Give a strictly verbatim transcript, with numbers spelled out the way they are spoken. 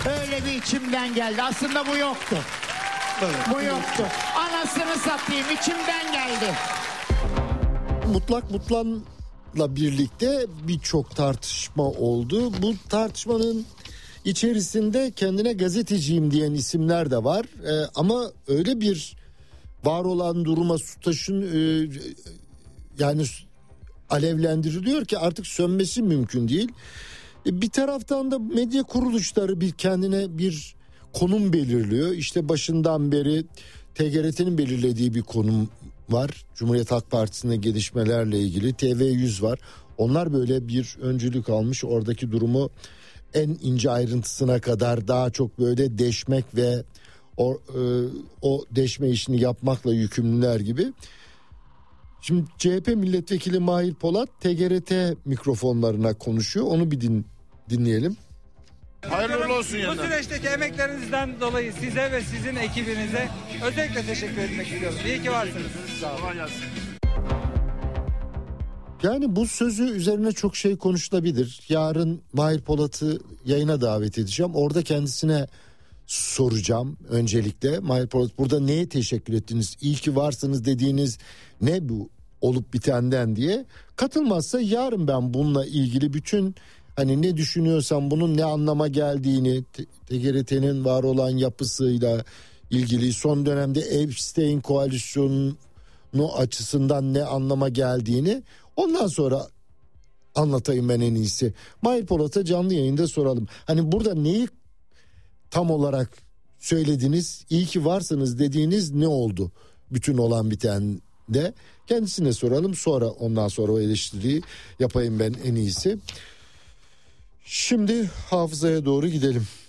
Öyle bir içimden geldi. Aslında bu yoktu. Evet. Bu yoktu. Anasını satayım, içimden geldi. Mutlak Mutlan'la birlikte birçok tartışma oldu. Bu tartışmanın içerisinde kendine gazeteciyim diyen isimler de var. Ee, ama öyle bir var olan duruma su taşın e, yani alevlendiriliyor ki artık sönmesi mümkün değil. E, bir taraftan da medya kuruluşları bir kendine bir konum belirliyor. İşte başından beri T G R T'nin belirlediği bir konum var. Cumhuriyet Halk Partisi'ne gelişmelerle ilgili T V yüz var. Onlar böyle bir öncülük almış. Oradaki durumu en ince ayrıntısına kadar daha çok böyle deşmek ve o, e, o deşme işini yapmakla yükümlüler gibi. Şimdi C H P milletvekili Mahir Polat T G R T mikrofonlarına konuşuyor. Onu bir din, dinleyelim. Hayırlı olsun Bu süreçteki emeklerinizden dolayı size ve sizin ekibinize özellikle teşekkür etmek istiyorum. İyi ki varsınız. Sağ olun. Yani bu sözü üzerine çok şey konuşulabilir. Yarın Mahir Polat'ı yayına davet edeceğim. Orada kendisine soracağım öncelikle. Mahir Polat, burada neye teşekkür ettiniz? İyi ki varsınız dediğiniz ne bu olup bitenden diye. Katılmazsa yarın ben bununla ilgili bütün hani ne düşünüyorsam bunun ne anlama geldiğini, T G R T'nin var olan yapısıyla ilgili son dönemde Epstein koalisyonunu açısından ne anlama geldiğini ondan sonra anlatayım ben en iyisi. Mahir Polat'a canlı yayında soralım. Hani burada neyi tam olarak söylediniz, iyi ki varsınız dediğiniz ne oldu? Bütün olan bitende kendisine soralım, sonra ondan sonra o eleştiriyi yapayım ben en iyisi. Şimdi hafızaya doğru gidelim.